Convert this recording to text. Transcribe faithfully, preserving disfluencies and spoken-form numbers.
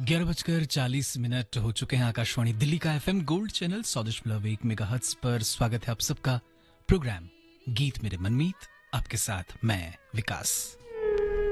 ग्यारह बजकर चालीस मिनट हो चुके हैं। आकाशवाणी दिल्ली का एफएम गोल्ड चैनल सौ दशमलव एक मेगाहर्ट्ज पर स्वागत है आप सबका। प्रोग्राम गीत मेरे मनमीत, आपके साथ मैं विकास।